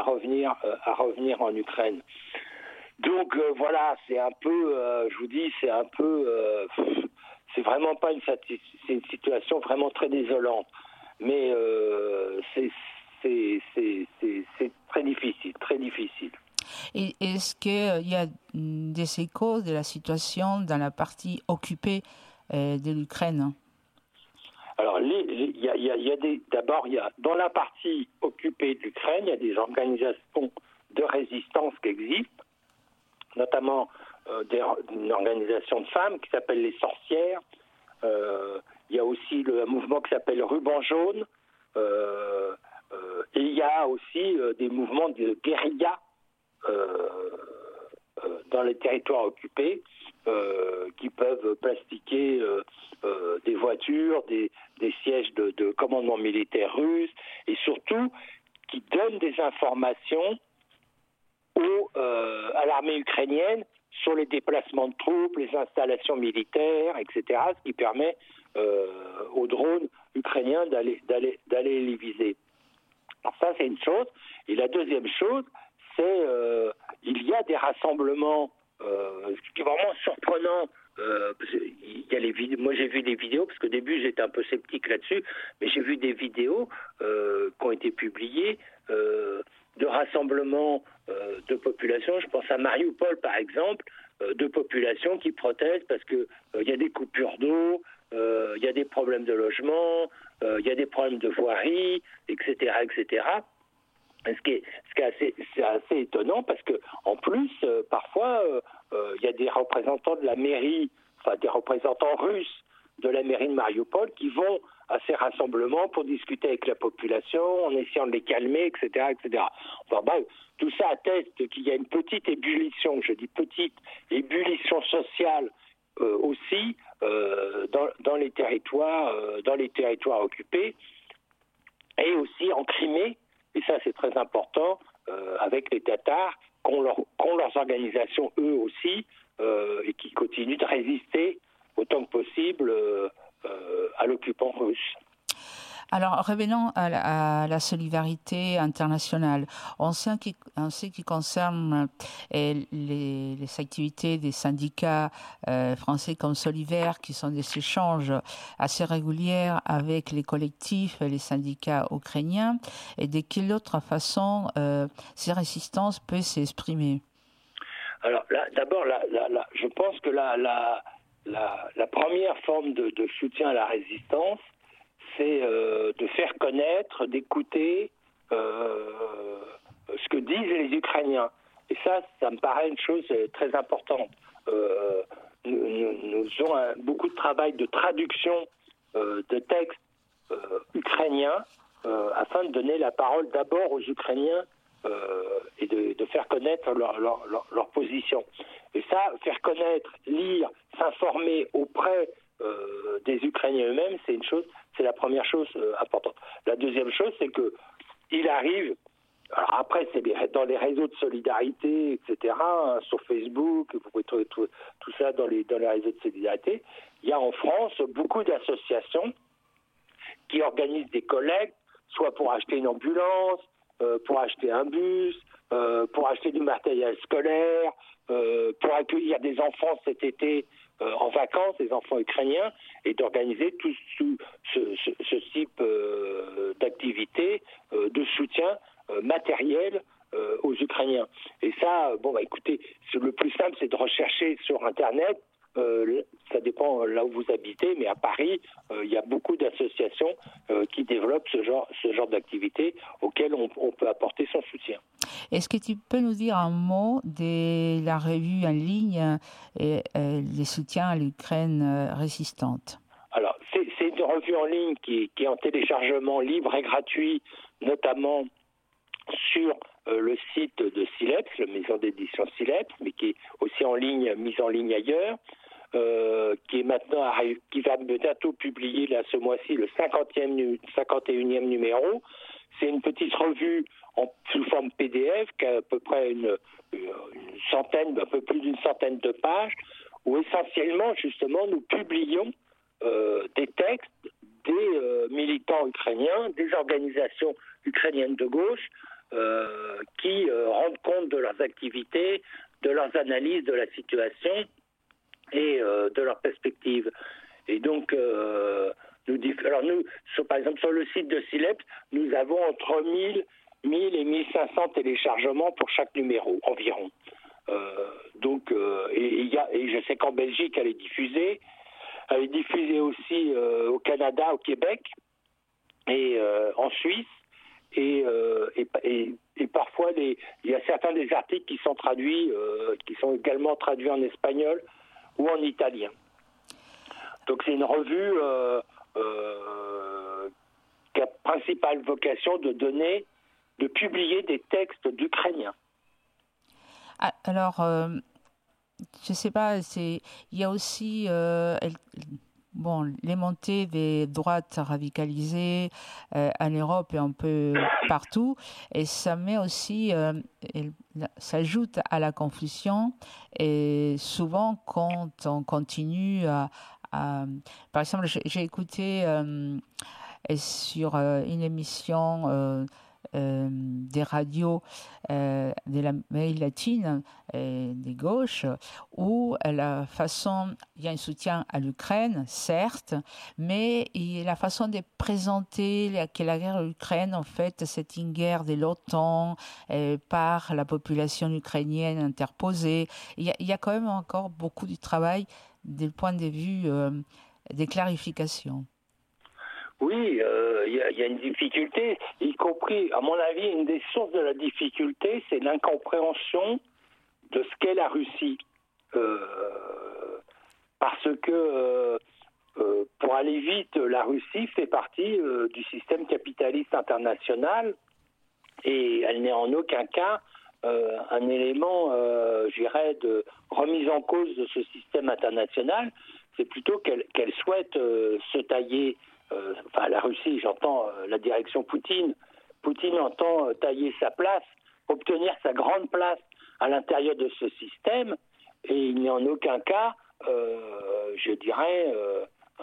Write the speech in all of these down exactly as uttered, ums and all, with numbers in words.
revenir, euh, à revenir en Ukraine. Donc euh, voilà, c'est un peu, euh, je vous dis, c'est un peu, euh, c'est vraiment pas une, c'est une situation vraiment très désolante. Mais euh, c'est, c'est, c'est, c'est, c'est très difficile, très difficile. Et est-ce qu'il y a des échos de la situation dans la partie occupée euh, de l'Ukraine? Alors, il y a, y a, y a des, d'abord, il y a dans la partie occupée de l'Ukraine, il y a des organisations de résistance qui existent, notamment euh, des, une organisation de femmes qui s'appelle les Sorcières. Euh, il y a aussi le un mouvement qui s'appelle Ruban Jaune. Euh, euh, et il y a aussi euh, des mouvements de guérilla euh, euh, dans les territoires occupés euh, qui peuvent plastiquer euh, euh, des voitures, des, des sièges de, de commandement militaire russe et surtout qui donnent des informations au, euh, à l'armée ukrainienne sur les déplacements de troupes, les installations militaires, et cetera, ce qui permet euh, aux drones ukrainiens d'aller, d'aller, d'aller les viser. Alors ça, c'est une chose. Et la deuxième chose, c'est euh, il y a des rassemblements, euh, ce qui est vraiment surprenant. Euh, il y a les vidéos, moi j'ai vu des vidéos, parce qu'au début j'étais un peu sceptique là-dessus, mais j'ai vu des vidéos euh, qui ont été publiées euh, de rassemblements euh, de populations. Je pense à Mariupol par exemple, euh, de populations qui protestent parce que euh, il y a des coupures d'eau, euh, il y a des problèmes de logement, euh, il y a des problèmes de voirie, et cetera, et cetera. Ce qui est, ce qui est assez, c'est assez étonnant parce que en plus, euh, parfois, euh, euh, il y a des représentants de la mairie, enfin des représentants russes de la mairie de Mariupol qui vont à ces rassemblements pour discuter avec la population, en essayant de les calmer, et cetera, et cetera. Enfin bref, tout ça atteste qu'il y a une petite ébullition, je dis petite ébullition sociale euh, aussi euh, dans, dans les territoires, euh, dans les territoires occupés, et aussi en Crimée. Et ça, c'est très important, euh, avec les Tatars, qui ont, leur, qui ont leurs organisations, eux aussi, euh, et qui continuent de résister autant que possible euh, euh, à l'occupant russe. Alors, revenons à la, à la solidarité internationale. On sait qu'il, on sait qu'il concerne euh, les, les activités des syndicats euh, français comme Solidaire, qui sont des échanges assez réguliers avec les collectifs et les syndicats ukrainiens. Et de quelle autre façon euh, ces résistances peuvent s'exprimer? Alors, là, d'abord, là, là, là, je pense que la, la, la, la première forme de, de soutien à la résistance, c'est euh, de faire connaître, d'écouter euh, ce que disent les Ukrainiens. Et ça, ça me paraît une chose très importante. Euh, nous, nous, nous faisons un, beaucoup de travail de traduction euh, de textes euh, ukrainiens euh, afin de donner la parole d'abord aux Ukrainiens euh, et de, de faire connaître leur, leur, leur, leur position. Et ça, faire connaître, lire, s'informer auprès euh, des Ukrainiens eux-mêmes, c'est une chose, c'est la première chose euh, importante. La deuxième chose, c'est que il arrive. Alors après, c'est les, dans les réseaux de solidarité, et cetera, hein, sur Facebook, vous pouvez trouver tout, tout ça dans les, dans les réseaux de solidarité. Il y a en France beaucoup d'associations qui organisent des collectes, soit pour acheter une ambulance, euh, pour acheter un bus, euh, pour acheter du matériel scolaire, euh, pour accueillir des enfants cet été euh, en vacances, des enfants ukrainiens, et d'organiser tout, tout ce, ce, ce type euh, d'activité euh, de soutien euh, matériel euh, aux Ukrainiens. Et ça, bon, bah, écoutez, le plus simple, c'est de rechercher sur Internet. Euh, ça dépend là où vous habitez, mais à Paris, euh, il y a beaucoup d'associations euh, qui développent ce genre, ce genre d'activité auxquelles on, on peut apporter son soutien. Est-ce que tu peux nous dire un mot de la revue en ligne et, et les soutiens à l'Ukraine résistante? Alors, c'est, c'est une revue en ligne qui, qui est en téléchargement libre et gratuit, notamment sur euh, le site de Sileps, la maison d'édition Sileps, mais qui est aussi en ligne, mise en ligne ailleurs, euh, qui est maintenant, qui va bientôt publier là ce mois-ci le cinquantième, cinquante et unième numéro. C'est une petite revue en, sous forme P D F qui a à peu près une, une centaine, un peu plus d'une centaine de pages, où essentiellement justement nous publions euh, des textes des euh, militants ukrainiens, des organisations ukrainiennes de gauche, euh, qui euh, rendent compte de leurs activités, de leurs analyses de la situation et euh, de leurs perspectives. Et donc, euh, nous, alors nous, sur, par exemple, sur le site de Sileps, nous avons entre mille, mille et mille cinq cents téléchargements pour chaque numéro, environ. Euh, donc, euh, et, et, y a, et je sais qu'en Belgique, elle est diffusée. Elle est diffusée aussi euh, au Canada, au Québec et euh, en Suisse. Et, euh, et, et, et parfois, il y a certains des articles qui sont traduits, euh, qui sont également traduits en espagnol ou en italien. Donc c'est une revue euh, euh, qui a principale vocation de donner, de publier des textes d'Ukrainiens. Alors, euh, je ne sais pas, c'est, il y a aussi euh, elle, bon, les montées des droites radicalisées euh, en Europe et un peu partout, et ça met aussi, euh, ça ajoute à la confusion, et souvent quand on continue à, à par exemple, j'ai, j'ai écouté euh, sur euh, une émission euh, Euh, des radios euh, de l'Amérique latine et des gauches, où la façon, il y a un soutien à l'Ukraine, certes, mais il, la façon de présenter la, que la guerre de l'Ukraine, en fait, c'est une guerre de l'OTAN euh, par la population ukrainienne interposée. Il y, a, il y a quand même encore beaucoup de travail du point de vue euh, des clarifications. Oui, il euh, y, y a une difficulté, y compris, à mon avis, une des sources de la difficulté, c'est l'incompréhension de ce qu'est la Russie. Euh, parce que, euh, euh, pour aller vite, la Russie fait partie euh, du système capitaliste international et elle n'est en aucun cas euh, un élément, euh, je dirais, de remise en cause de ce système international. C'est plutôt qu'elle, qu'elle souhaite euh, se tailler. Euh, enfin, la Russie, j'entends euh, la direction Poutine. Poutine entend euh, tailler sa place, obtenir sa grande place à l'intérieur de ce système, et il n'est en aucun cas, euh, je dirais, euh, euh,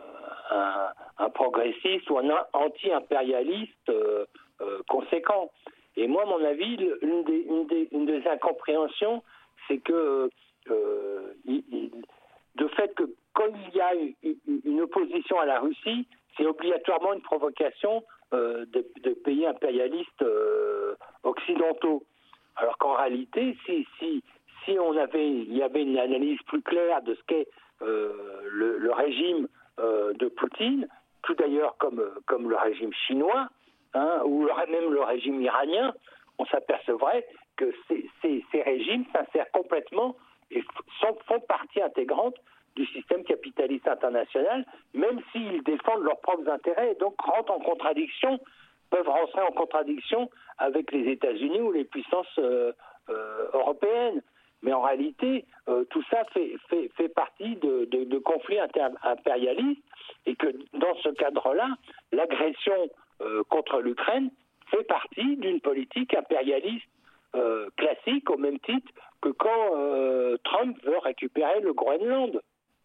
un, un progressiste ou un anti-impérialiste euh, euh, conséquent. Et moi, à mon avis, une des, une des, une des incompréhensions, c'est que euh, il, il, de fait que quand il y a une opposition à la Russie, c'est obligatoirement une provocation euh, de, de pays impérialistes euh, occidentaux. Alors qu'en réalité, si, si, si on avait, il y avait une analyse plus claire de ce qu'est euh, le, le régime euh, de Poutine, tout d'ailleurs comme, comme le régime chinois, hein, ou le, même le régime iranien, on s'apercevrait que ces, ces, ces régimes s'insèrent complètement et sont, font partie intégrante du système capitaliste international, même s'ils défendent leurs propres intérêts et donc rentrent en contradiction, peuvent rentrer en contradiction avec les États-Unis ou les puissances euh, euh, européennes. Mais en réalité, euh, tout ça fait, fait, fait partie de, de, de conflits inter- impérialistes et que dans ce cadre-là, l'agression euh, contre l'Ukraine fait partie d'une politique impérialiste euh, classique, au même titre que quand euh, Trump veut récupérer le Groenland.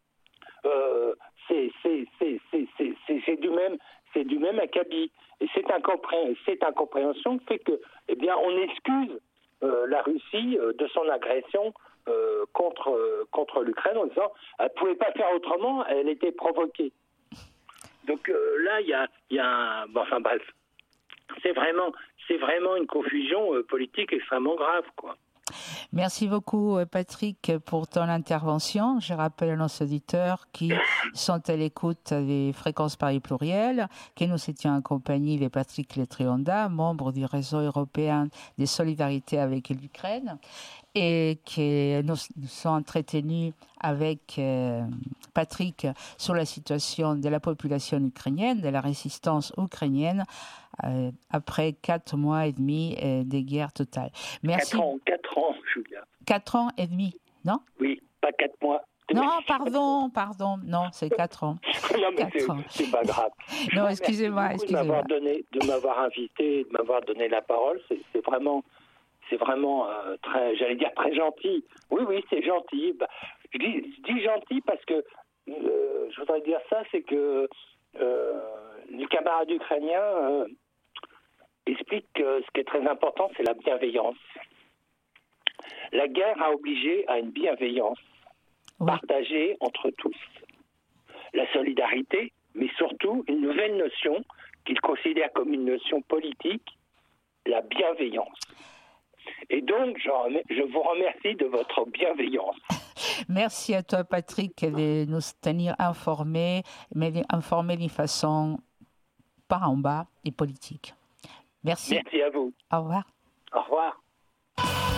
Euh, c'est, c'est, c'est, c'est, c'est, c'est, c'est du même, c'est du même acabit. Et cette, incompré- cette incompréhension fait que, eh bien, on excuse euh, la Russie euh, de son agression euh, contre euh, contre l'Ukraine en disant elle ne pouvait pas faire autrement, elle était provoquée. Donc euh, là, il y a, y a un, bon, enfin bref, c'est vraiment, c'est vraiment une confusion euh, politique extrêmement grave, quoi. Merci beaucoup, Patrick, pour ton intervention. Je rappelle à nos auditeurs qui sont à l'écoute des Fréquences Paris Pluriel que nous étions accompagnés de Patrick Letrionda, membre du réseau européen de solidarité avec l'Ukraine, et que nous nous sommes entretenus avec euh, Patrick sur la situation de la population ukrainienne, de la résistance ukrainienne, euh, après quatre mois et demi euh, de guerre totale. Merci. Quatre ans, quatre ans, Julia. Quatre ans et demi, non? Oui, pas quatre mois. Non, pardon, pardon, non, c'est quatre ans. Non, mais quatre c'est, ans. c'est pas grave. Non, excusez-moi, Merci excusez-moi. de m'avoir donné, de m'avoir invité, de m'avoir donné la parole. C'est, c'est vraiment, c'est vraiment euh, très, j'allais dire très gentil. Oui, oui, c'est gentil. Bah, je, dis, je dis gentil parce que euh, je voudrais dire ça, c'est que euh, les camarades ukrainiens, euh, explique que ce qui est très important, c'est la bienveillance. La guerre a obligé à une bienveillance oui. partagée entre tous. La solidarité, mais surtout une nouvelle notion qu'il considère comme une notion politique, la bienveillance. Et donc, je vous remercie de votre bienveillance. Merci à toi, Patrick, de nous tenir informés, mais informés d'une façon pas en bas et politique. Merci. Merci à vous. Au revoir. Au revoir.